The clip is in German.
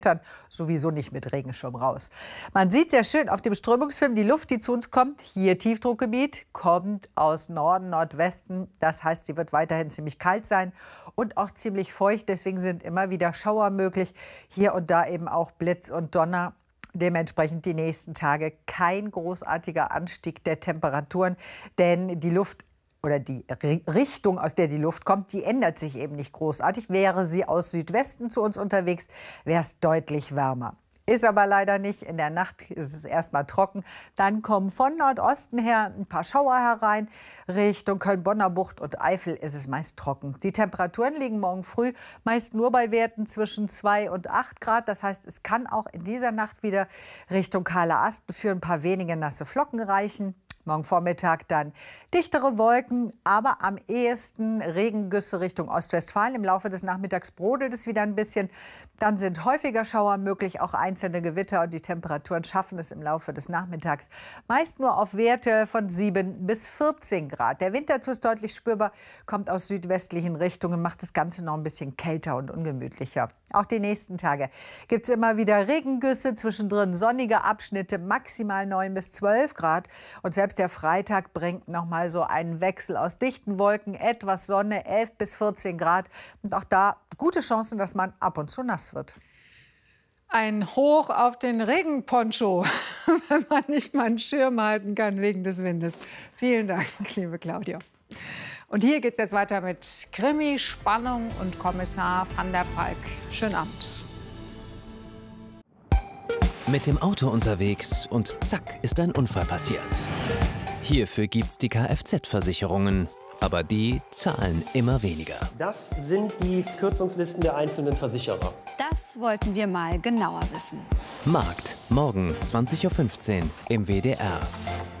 sowieso nicht mit Regenschirm raus. Man sieht sehr schön auf dem Strömungsfilm die Luft, die zu uns kommt. Hier Tiefdruckgebiet, kommt aus Norden, Nordwesten. Das heißt, sie wird weiterhin ziemlich kalt sein und auch ziemlich feucht. Deswegen sind immer wieder Schauer möglich. Hier und da eben auch Blitz und Donner. Dementsprechend die nächsten Tage kein großartiger Anstieg der Temperaturen, denn die Luft oder die Richtung, aus der die Luft kommt, die ändert sich eben nicht großartig. Wäre sie aus Südwesten zu uns unterwegs, wäre es deutlich wärmer. Ist aber leider nicht. In der Nacht ist es erstmal trocken. Dann kommen von Nordosten her ein paar Schauer herein. Richtung Köln-Bonner Bucht und Eifel ist es meist trocken. Die Temperaturen liegen morgen früh meist nur bei Werten zwischen 2 und 8 Grad. Das heißt, es kann auch in dieser Nacht wieder Richtung kahler Ast für ein paar wenige nasse Flocken reichen. Morgen Vormittag dann dichtere Wolken, aber am ehesten Regengüsse Richtung Ostwestfalen. Im Laufe des Nachmittags brodelt es wieder ein bisschen. Dann sind häufiger Schauer möglich, auch einzelne Gewitter. Und die Temperaturen schaffen es im Laufe des Nachmittags meist nur auf Werte von 7 bis 14 Grad. Der Winterzug ist deutlich spürbar, kommt aus südwestlichen Richtungen, macht das Ganze noch ein bisschen kälter und ungemütlicher. Auch die nächsten Tage gibt es immer wieder Regengüsse, zwischendrin sonnige Abschnitte, maximal 9 bis 12 Grad. Und selbst der Freitag bringt noch mal so einen Wechsel aus dichten Wolken, etwas Sonne, 11 bis 14 Grad. Und auch da gute Chancen, dass man ab und zu nass wird. Ein Hoch auf den Regenponcho, wenn man nicht mal einen Schirm halten kann wegen des Windes. Vielen Dank, liebe Claudia. Und hier geht es jetzt weiter mit Krimi, Spannung und Kommissar van der Valk. Schönen Abend. Mit dem Auto unterwegs und zack, ist ein Unfall passiert. Hierfür gibt's die Kfz-Versicherungen, aber die zahlen immer weniger. Das sind die Kürzungslisten der einzelnen Versicherer. Das wollten wir mal genauer wissen. Markt, morgen 20:15 Uhr im WDR.